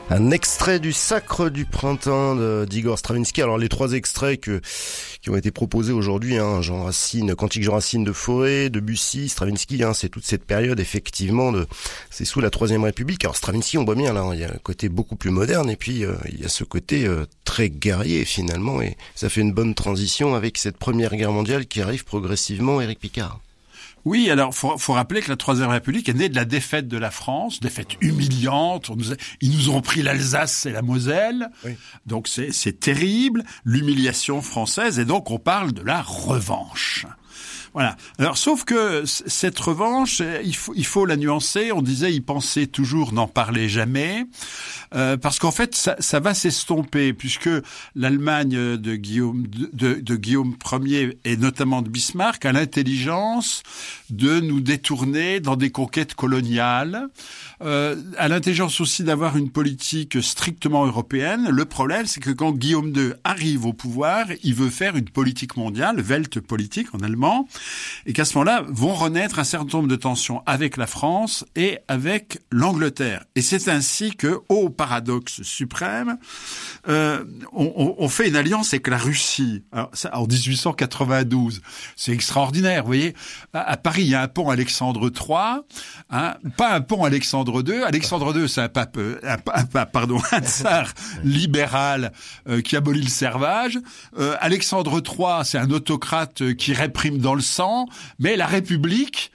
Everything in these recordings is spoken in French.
Un extrait du Sacre du printemps d'Igor Stravinsky. Alors les trois extraits qui ont été proposés aujourd'hui, Jean Racine, Cantique Jean Racine de Fauré, Debussy, Stravinsky, c'est toute cette période effectivement c'est sous la Troisième République. Alors Stravinsky, on voit bien là, il y a un côté beaucoup plus moderne et puis il y a ce côté très guerrier finalement, et ça fait une bonne transition avec cette Première Guerre mondiale qui arrive progressivement. Éric Picard. Oui, alors faut rappeler que la Troisième République est née de la défaite de la France, défaite humiliante. Ils nous ont pris l'Alsace et la Moselle, oui. Donc c'est terrible, l'humiliation française, et donc on parle de la revanche. Voilà. Alors, sauf que cette revanche, il faut la nuancer. On disait y penser toujours, n'en parler jamais, parce qu'en fait, ça va s'estomper, puisque l'Allemagne de Guillaume Ier et notamment de Bismarck a l'intelligence de nous détourner dans des conquêtes coloniales, a l'intelligence aussi d'avoir une politique strictement européenne. Le problème, c'est que quand Guillaume II arrive au pouvoir, il veut faire une politique mondiale, Weltpolitik en allemand, et qu'à ce moment-là vont renaître un certain nombre de tensions avec la France et avec l'Angleterre. Et c'est ainsi que, au paradoxe suprême, on fait une alliance avec la Russie. Alors, ça, en 1892, c'est extraordinaire. Vous voyez, à Paris, il y a un pont Alexandre III, pas un pont Alexandre II. Alexandre II, c'est un tsar libéral qui abolit le servage. Alexandre III, c'est un autocrate qui réprime dans le sang, mais la République,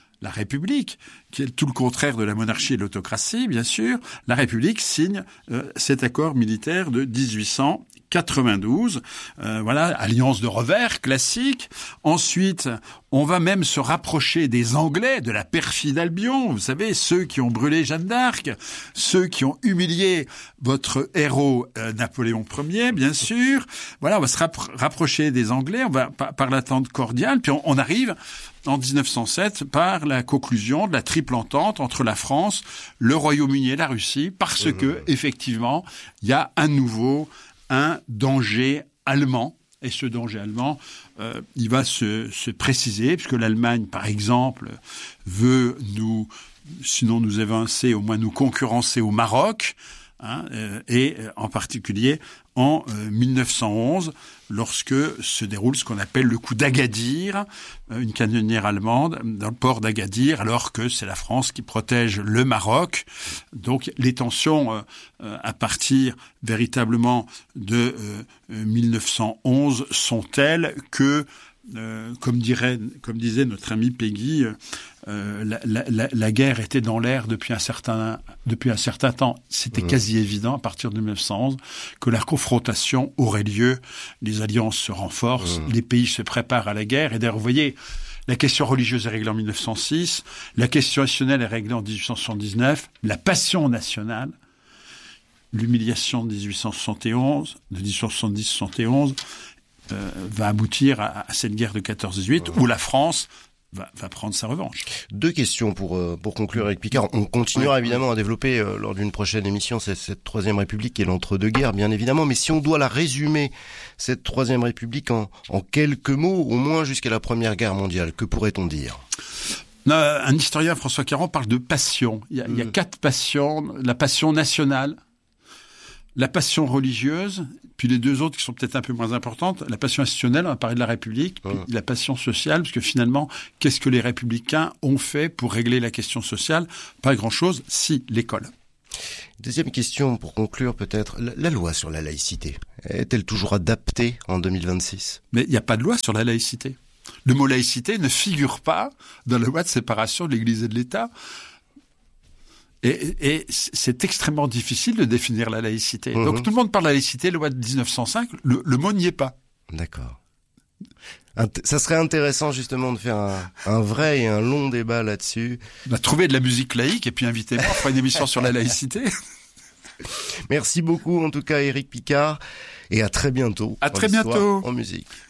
qui est tout le contraire de la monarchie et de l'autocratie, bien sûr, la République signe cet accord militaire de 1892. Voilà, alliance de revers classique. Ensuite, on va même se rapprocher des Anglais, de la perfide Albion. Vous savez, ceux qui ont brûlé Jeanne d'Arc, ceux qui ont humilié votre héros Napoléon Ier, bien sûr. Voilà, on va se rapprocher des Anglais, on va par l'attente cordiale, puis on arrive en 1907 par la conclusion de la triple entente entre la France, le Royaume-Uni et la Russie, parce que effectivement, il y a un danger allemand. Et ce danger allemand, il va se préciser, puisque l'Allemagne, par exemple, veut sinon nous évincer, au moins nous concurrencer au Maroc, et en particulier en 1911, lorsque se déroule ce qu'on appelle le coup d'Agadir, une canonnière allemande dans le port d'Agadir, alors que c'est la France qui protège le Maroc. Donc les tensions, à partir véritablement de 1911, sont telles que, comme disait notre ami Péguy, la guerre était dans l'air depuis un certain temps. C'était quasi évident à partir de 1911 que la confrontation aurait lieu, les alliances se renforcent, les pays se préparent à la guerre. Et d'ailleurs, vous voyez, la question religieuse est réglée en 1906, la question nationale est réglée en 1879, la passion nationale, l'humiliation de 1871, de 1870-71, va aboutir à cette guerre de 14-18 où la France va prendre sa revanche. Deux questions pour conclure avec Picard. On continuera évidemment à développer lors d'une prochaine émission cette Troisième République et l'entre-deux-guerres, bien évidemment. Mais si on doit la résumer, cette Troisième République, en quelques mots, au moins jusqu'à la Première Guerre mondiale, que pourrait-on dire ? Un historien, François Caron, parle de passion. Il y a quatre passions. La passion nationale, la passion religieuse, puis les deux autres qui sont peut-être un peu moins importantes, la passion institutionnelle, on va parler de la République, puis la passion sociale, parce que finalement, qu'est-ce que les républicains ont fait pour régler la question sociale ? Pas grand-chose, si, l'école. Deuxième question, pour conclure peut-être, la loi sur la laïcité, est-elle toujours adaptée en 2026 ? Mais il n'y a pas de loi sur la laïcité. Le mot laïcité ne figure pas dans la loi de séparation de l'Église et de l'État. Et c'est extrêmement difficile de définir la laïcité. Donc tout le monde parle de la laïcité, loi de 1905, le mot n'y est pas. D'accord. Ça serait intéressant justement de faire un vrai et un long débat là-dessus. Trouver de la musique laïque et puis invitez-moi, on fera une émission sur la laïcité. Merci beaucoup en tout cas Éric Picard, et à très bientôt. À très bientôt. En musique.